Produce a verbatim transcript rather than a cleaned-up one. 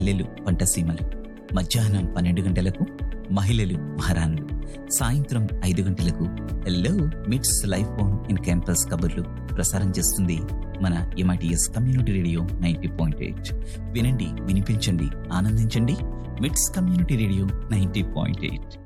లెలు పంటసీమలు, మధ్యాహ్నం పన్నెండు గంటలకు మహిళలు మహారాణులు, సాయంత్రం ఐదు గంటలకు హెల్లో మిట్స్ లైఫ్ ఆన్ ఇన్ క్యాంపస్ కబుర్లు ప్రసారం చేస్తుంది మన MITS community radio ninety point eight. వినండి, వినిపించండి, ఆనందించండి. మిట్స్ community radio ninety point eight.